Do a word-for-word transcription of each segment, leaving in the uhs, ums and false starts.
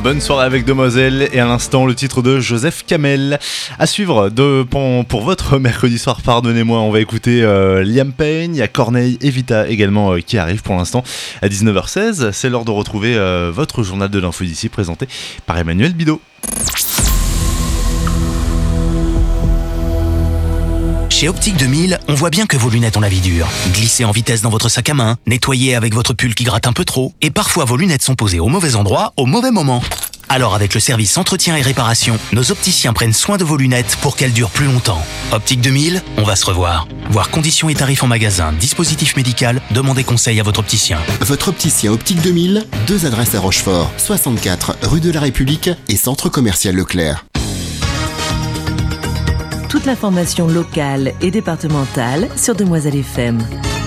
Bonne soirée avec Demoiselle et à l'instant le titre de Joseph Kamel. À suivre de, pour, pour votre mercredi soir, pardonnez-moi, on va écouter euh, Liam Payne, il y a Corneille et Vita également euh, qui arrivent pour l'instant à dix-neuf heures seize. C'est l'heure de retrouver euh, votre journal de l'info d'ici présenté par Emmanuel Bidot. Chez Optique deux mille, on voit bien que vos lunettes ont la vie dure. Glissez en vitesse dans votre sac à main, nettoyez avec votre pull qui gratte un peu trop, et parfois vos lunettes sont posées au mauvais endroit, au mauvais moment. Alors avec le service entretien et réparation, nos opticiens prennent soin de vos lunettes pour qu'elles durent plus longtemps. Optique deux mille, on va se revoir. Voir conditions et tarifs en magasin, dispositif médical, demandez conseil à votre opticien. Votre opticien Optique deux mille, deux adresses à Rochefort, soixante-quatre rue de la République et centre commercial Leclerc. Toute l'information locale et départementale sur Demoiselle F M.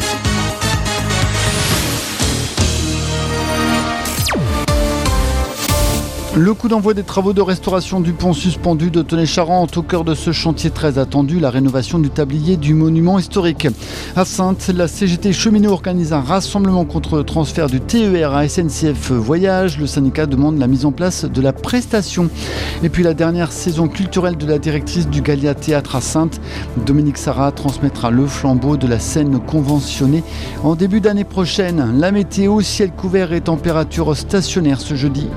Le coup d'envoi des travaux de restauration du pont suspendu de Tenay-Charente au cœur de ce chantier très attendu, la rénovation du tablier du monument historique. À Saintes, la C G T Cheminot organise un rassemblement contre le transfert du T E R à S N C F Voyage. Le syndicat demande la mise en place de la prestation. Et puis la dernière saison culturelle de la directrice du Gallia Théâtre à Saintes, Dominique Sarrat, transmettra le flambeau de la scène conventionnée en début d'année prochaine. La météo, ciel couvert et température stationnaire ce jeudi.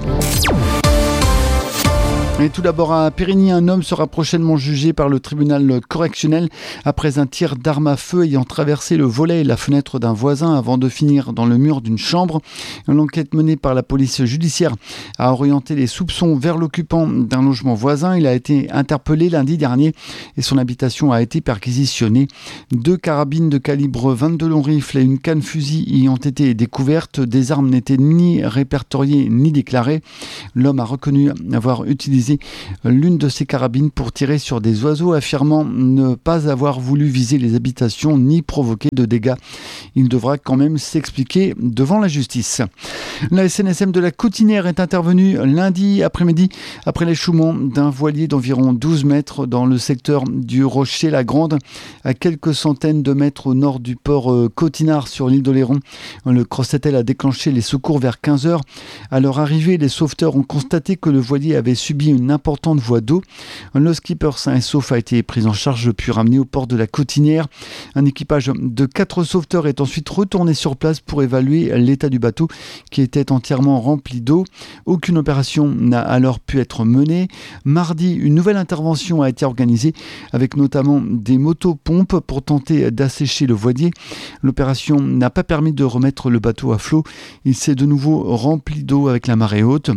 Et tout d'abord à Périgny, un homme sera prochainement jugé par le tribunal correctionnel après un tir d'arme à feu ayant traversé le volet et la fenêtre d'un voisin avant de finir dans le mur d'une chambre. L'enquête menée par la police judiciaire a orienté les soupçons vers l'occupant d'un logement voisin. Il a été interpellé lundi dernier et son habitation a été perquisitionnée. Deux carabines de calibre vingt-deux long rifle et une canne fusil y ont été découvertes. Des armes n'étaient ni répertoriées ni déclarées. L'homme a reconnu avoir utilisé l'une de ses carabines pour tirer sur des oiseaux, affirmant ne pas avoir voulu viser les habitations ni provoquer de dégâts. Il devra quand même s'expliquer devant la justice. La S N S M de la Cotinière est intervenue lundi après-midi après l'échouement d'un voilier d'environ douze mètres dans le secteur du Rocher-la-Grande, à quelques centaines de mètres au nord du port Cotinard sur l'île d'Oléron. Le Crossetel a déclenché les secours vers quinze heures. À leur arrivée, les sauveteurs ont constaté que le voilier avait subi une importante voie d'eau. Le skipper sain et sauf a été pris en charge puis ramené au port de la Cotinière. Un équipage de quatre sauveteurs est ensuite retourné sur place pour évaluer l'état du bateau qui était entièrement rempli d'eau. Aucune opération n'a alors pu être menée. Mardi, une nouvelle intervention a été organisée avec notamment des motopompes pour tenter d'assécher le voilier. L'opération n'a pas permis de remettre le bateau à flot. Il s'est de nouveau rempli d'eau avec la marée haute.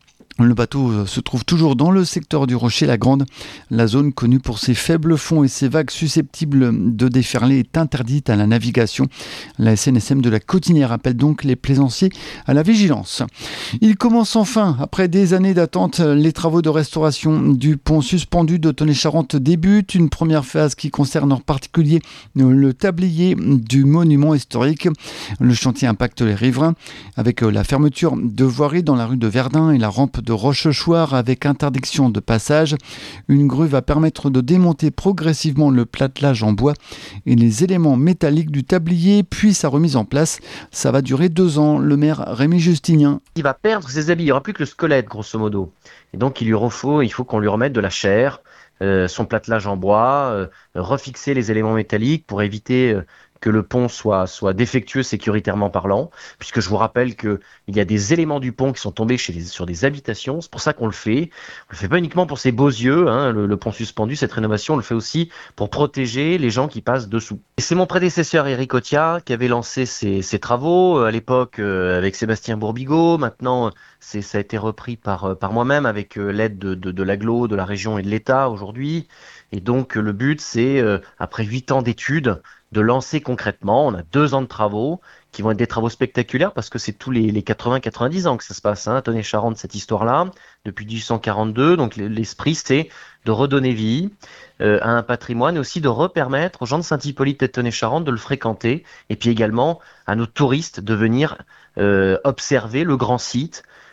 Le bateau se trouve toujours dans le secteur du Rocher-la-Grande. La zone connue pour ses faibles fonds et ses vagues susceptibles de déferler est interdite à la navigation. La S N S M de la Cotinière appelle donc les plaisanciers à la vigilance. Il commence enfin, après des années d'attente, les travaux de restauration du pont suspendu de Tenay-Charente débutent. Une première phase qui concerne en particulier le tablier du monument historique. Le chantier impacte les riverains avec la fermeture de voiries dans la rue de Verdun et la rampe de Rochechouart avec interdiction de passage. Une grue va permettre de démonter progressivement le platelage en bois et les éléments métalliques du tablier, puis sa remise en place. Ça va durer deux ans. Le maire Rémi Justinien. Il va perdre ses habits, il n'y aura plus que le squelette grosso modo. Et donc il lui faut, il faut qu'on lui remette de la chair, euh, son platelage en bois, euh, refixer les éléments métalliques pour éviter... Euh, que le pont soit, soit défectueux sécuritairement parlant, puisque je vous rappelle qu'il y a des éléments du pont qui sont tombés chez les, sur des habitations, c'est pour ça qu'on le fait. On le fait pas uniquement pour ses beaux yeux, hein, le, le pont suspendu, cette rénovation, on le fait aussi pour protéger les gens qui passent dessous. Et c'est mon prédécesseur Éric Otia qui avait lancé ces, ces travaux, à l'époque euh, avec Sébastien Bourbigo, maintenant c'est, ça a été repris par, par moi-même avec euh, l'aide de, de, de l'agglo, de la région et de l'État aujourd'hui. Et donc le but c'est, euh, après huit ans d'études, de lancer concrètement. On a deux ans de travaux qui vont être des travaux spectaculaires parce que c'est tous les, les quatre-vingts quatre-vingt-dix ans que ça se passe, hein, Tenay-Charente, cette histoire-là, depuis dix-huit cent quarante-deux. Donc l'esprit, c'est de redonner vie euh, à un patrimoine et aussi de repermettre aux gens de Saint-Hippolyte et de Tenay-Charente de le fréquenter et puis également à nos touristes de venir euh, observer le grand site,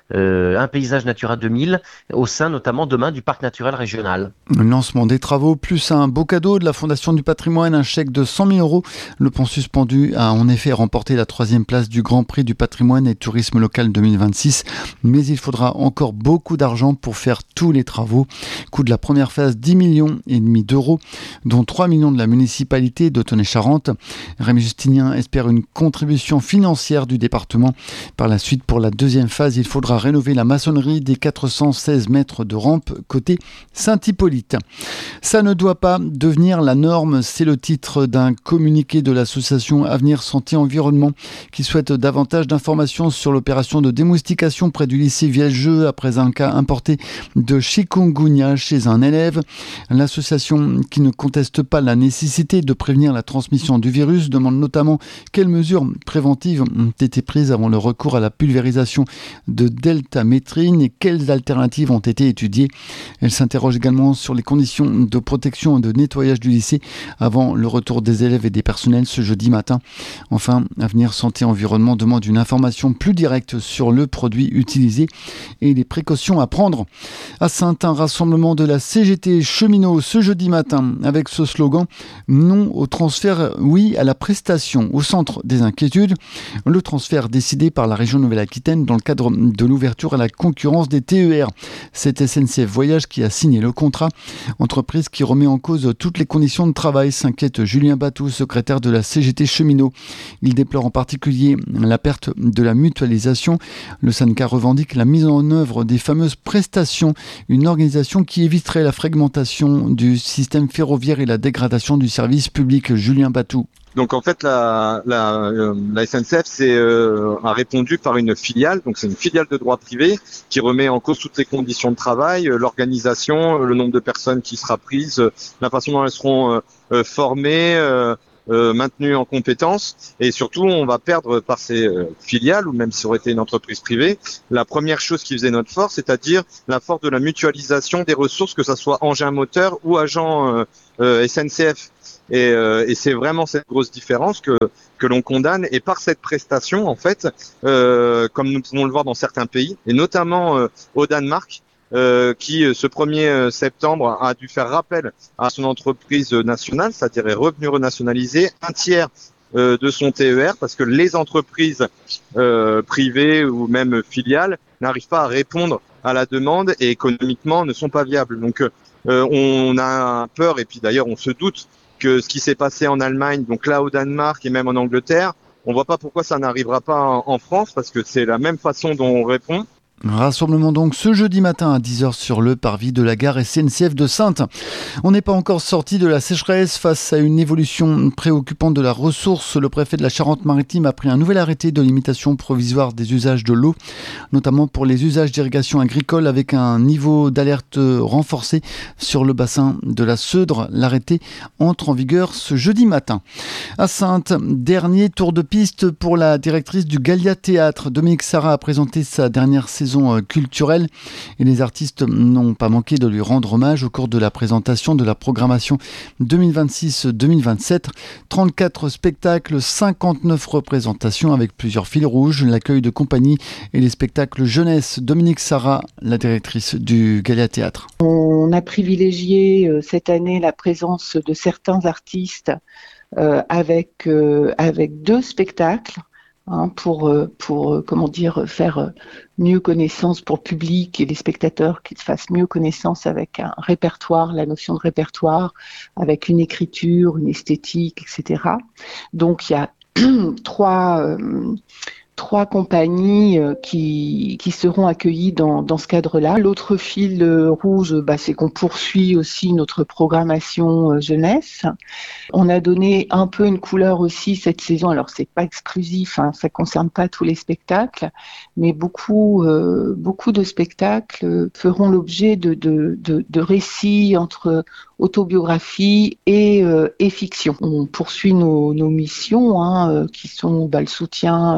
euh, un paysage Natura deux mille au sein notamment demain du parc naturel régional. Le lancement des travaux plus un beau cadeau de la Fondation du patrimoine, un chèque de cent mille euros. Le pont suspendu a en effet remporté la troisième place du Grand Prix du patrimoine et tourisme local deux mille vingt-six, mais il faudra encore beaucoup d'argent pour faire tous les travaux. Coût de la première phase dix millions et demi d'euros, dont trois millions de la municipalité d'Autonne-et-Charente. Rémi Justinien espère une contribution financière du département. Par la suite, pour la deuxième phase, il faudra rénover la maçonnerie des quatre cent seize mètres de rampe côté Saint-Hippolyte. Ça ne doit pas devenir la norme, c'est le titre d'un communiqué de l'association Avenir Santé Environnement qui souhaite davantage d'informations sur l'opération de démoustication près du lycée Villejeu après un cas importé de chikungunya chez un élève. L'association, qui ne conteste pas la nécessité de prévenir la transmission du virus, demande notamment quelles mesures préventives ont été prises avant le recours à la pulvérisation de deltamétrine et quelles alternatives ont été étudiées. Elle s'interroge également sur les conditions de protection et de nettoyage du lycée avant le retour des élèves et des personnels ce jeudi matin. Enfin, Avenir Santé Environnement demande une information plus directe sur le produit utilisé et les précautions à prendre. À Saintes, un rassemblement de la C G T Cheminots ce jeudi matin avec ce slogan « Non au transfert, oui à la prestation » au centre des inquiétudes. Le transfert décidé par la région Nouvelle-Aquitaine dans le cadre de l'ouverture à la concurrence des T E R. C'est S N C F Voyage qui a signé le contrat. Entreprise qui remet en cause toutes les conditions de travail, s'inquiète Julien Batou, secrétaire de la C G T Cheminots. Il déplore en particulier la perte de la mutualisation. Le syndicat revendique la mise en œuvre des fameuses prestations, une organisation qui éviterait la fragmentation du système ferroviaire et la dégradation du service public. Julien Batou. Donc en fait la, la, euh, la S N C F c'est, euh, a répondu par une filiale, donc c'est une filiale de droit privé qui remet en cause toutes les conditions de travail, euh, l'organisation, le nombre de personnes qui sera prise, euh, la façon dont elles seront euh, euh, formées, euh, euh, maintenues en compétences, et surtout on va perdre par ces euh, filiales, ou même si ça aurait été une entreprise privée, la première chose qui faisait notre force, c'est-à-dire la force de la mutualisation des ressources, que ça soit engin moteur ou agent euh, euh, S N C F. Et, euh, et c'est vraiment cette grosse différence que que l'on condamne. Et par cette prestation, en fait, euh, comme nous pouvons le voir dans certains pays, et notamment euh, au Danemark, euh, qui ce premier septembre a dû faire rappel à son entreprise nationale, c'est-à-dire est revenu renationaliser un tiers euh, de son T E R, parce que les entreprises euh, privées ou même filiales n'arrivent pas à répondre à la demande et économiquement ne sont pas viables. Donc euh, on a peur, et puis d'ailleurs on se doute que ce qui s'est passé en Allemagne, donc là au Danemark et même en Angleterre, on voit pas pourquoi ça n'arrivera pas en, en France, parce que c'est la même façon dont on répond. Rassemblement donc ce jeudi matin à dix heures sur le parvis de la gare S N C F de Saintes. On n'est pas encore sorti de la sécheresse face à une évolution préoccupante de la ressource. Le préfet de la Charente-Maritime a pris un nouvel arrêté de limitation provisoire des usages de l'eau, notamment pour les usages d'irrigation agricole, avec un niveau d'alerte renforcé sur le bassin de la Seudre. L'arrêté entre en vigueur ce jeudi matin. À Saintes, dernier tour de piste pour la directrice du Gallia Théâtre. Dominique Sarra a présenté sa dernière saison culturelle et les artistes n'ont pas manqué de lui rendre hommage au cours de la présentation de la programmation deux mille vingt-six deux mille vingt-sept. trente-quatre spectacles, cinquante-neuf représentations avec plusieurs fils rouges, l'accueil de compagnie et les spectacles jeunesse. Dominique Sarra, la directrice du Gallia Théâtre. On a privilégié cette année la présence de certains artistes euh, avec, euh, avec deux spectacles. Hein, pour, pour, comment dire, faire mieux connaissance pour le public et les spectateurs, qu'ils fassent mieux connaissance avec un répertoire, la notion de répertoire, avec une écriture, une esthétique, et cetera. Donc il y a trois, euh, trois compagnies euh, qui, qui seront accueillies dans, dans ce cadre-là. L'autre fil euh, rouge, bah, c'est qu'on poursuit aussi notre programmation euh, jeunesse. On a donné un peu une couleur aussi cette saison. Alors c'est pas exclusif, hein, ça concerne pas tous les spectacles, mais beaucoup, euh, beaucoup de spectacles feront l'objet de, de, de, de récits entre autobiographie et, euh, et fiction. On poursuit nos, nos missions, hein, euh, qui sont bah, le soutien euh,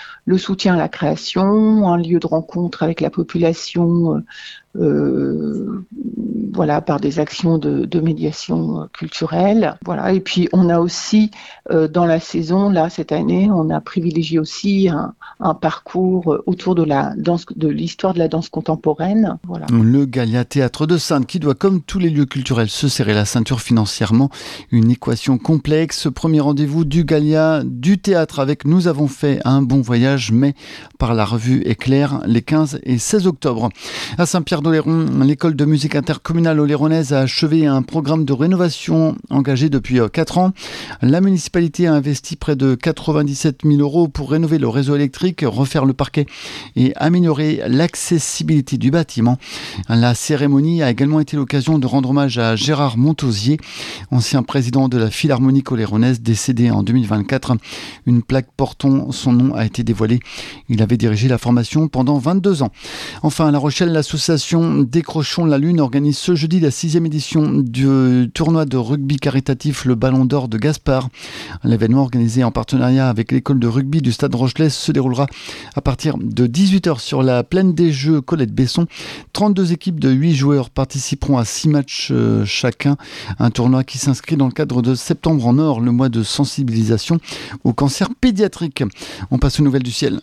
le soutien à la création, un lieu de rencontre avec la population, euh, euh, voilà, par des actions de, de médiation culturelle. Voilà. Et puis on a aussi euh, dans la saison, là cette année, on a privilégié aussi un, un parcours autour de la danse, de l'histoire de la danse contemporaine. Voilà. Le Gallia Théâtre de Saintes qui doit, comme tous les lieux culturels, se serrer la ceinture financièrement. Une équation complexe. Premier rendez-vous du Gallia, du théâtre avec Nous avons fait un bon voyage, mais par la revue Éclair, les quinze et seize octobre. À Saint-Pierre-d'Oléron, l'école de musique intercommunale oléronaise a achevé un programme de rénovation engagé depuis quatre ans. La municipalité a investi près de quatre-vingt-dix-sept mille euros pour rénover le réseau électrique, refaire le parquet et améliorer l'accessibilité du bâtiment. La cérémonie a également été l'occasion de rendre hommage à Gérard Montausier, ancien président de la Philharmonique oléronaise, décédé en deux mille vingt-quatre. Une plaque portant son nom a été dévoilée. Il avait dirigé la formation pendant vingt-deux ans. Enfin, à La Rochelle, l'association Décrochons la Lune organise ce jeudi la sixième édition du tournoi de rugby caritatif Le Ballon d'Or de Gaspard. L'événement organisé en partenariat avec l'école de rugby du Stade Rochelais se déroulera à partir de dix-huit heures sur la plaine des Jeux Colette Besson. trente-deux équipes de huit joueurs participeront à six matchs euh, chacun. Un tournoi qui s'inscrit dans le cadre de Septembre en Or, le mois de sensibilisation au cancer pédiatrique. On passe aux nouvelles du ciel.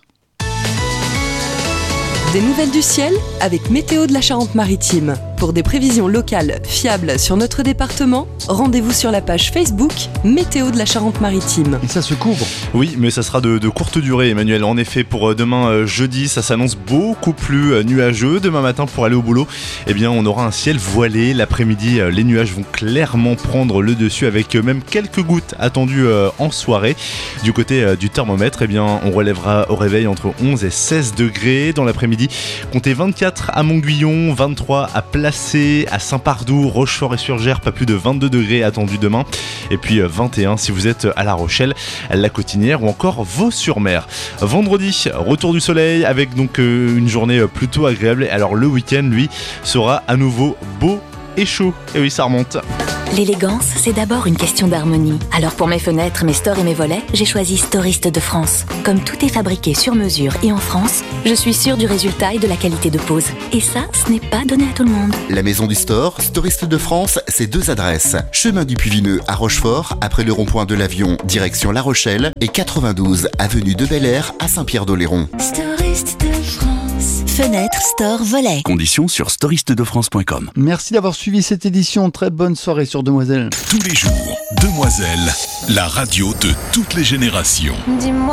Des nouvelles du ciel avec Météo de la Charente-Maritime. Pour des prévisions locales fiables sur notre département, rendez-vous sur la page Facebook Météo de la Charente-Maritime. Et ça se couvre. Oui, mais ça sera de, de courte durée, Emmanuel. En effet, pour demain euh, jeudi, ça s'annonce beaucoup plus euh, nuageux. Demain matin, pour aller au boulot, eh bien, on aura un ciel voilé. L'après-midi, euh, les nuages vont clairement prendre le dessus avec euh, même quelques gouttes attendues euh, en soirée. Du côté euh, du thermomètre, eh bien, on relèvera au réveil entre onze et seize degrés. Dans l'après-midi, comptez vingt-quatre à Montguyon, vingt-trois à Placé, à Saint-Pardoux, Rochefort et Surgères, pas plus de vingt-deux degrés attendus demain. Et puis vingt et un si vous êtes à La Rochelle, La Cotinière ou encore Vaux-sur-Mer. Vendredi, retour du soleil avec donc une journée plutôt agréable. Alors le week-end, lui, sera à nouveau beau et chaud. Et oui, ça remonte. L'élégance, c'est d'abord une question d'harmonie. Alors pour mes fenêtres, mes stores et mes volets, j'ai choisi Storiste de France. Comme tout est fabriqué sur mesure et en France, je suis sûre du résultat et de la qualité de pose. Et ça, ce n'est pas donné à tout le monde. La maison du store, Storiste de France, c'est deux adresses. Chemin du Puy-Vineux à Rochefort, après le rond-point de l'Avion, direction La Rochelle, et quatre-vingt-douze avenue de Bel-Air à Saint-Pierre-d'Oléron. Storiste de France. Fenêtre, store, volet. Conditions sur storiste de france point com. Merci d'avoir suivi cette édition. Très bonne soirée sur Demoiselle. Tous les jours, Demoiselle, la radio de toutes les générations. Dis-moi.